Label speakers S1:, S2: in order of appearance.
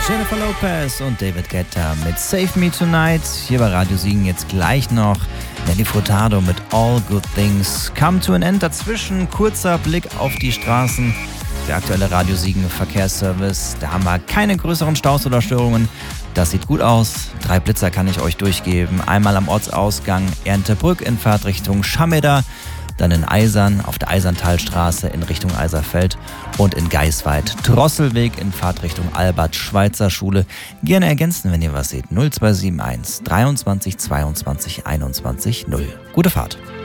S1: Jennifer Lopez und David Guetta mit Save Me Tonight. Hier bei Radio Siegen jetzt gleich noch Nelly Furtado mit All Good Things. Come to an End. Dazwischen kurzer Blick auf die Straßen. Der aktuelle Radio Siegen Verkehrsservice. Da haben wir keine größeren Staus oder Störungen. Das sieht gut aus. 3 Blitzer kann ich euch durchgeben. Einmal am Ortsausgang Erntebrück in Fahrtrichtung Schameda. Dann in Eisern auf der Eiserntalstraße in Richtung Eiserfeld und in Geisweid Drosselweg in Fahrtrichtung Albert-Schweitzer-Schule. Gerne ergänzen, wenn ihr was seht. 0271 23 22 21 0. Gute Fahrt.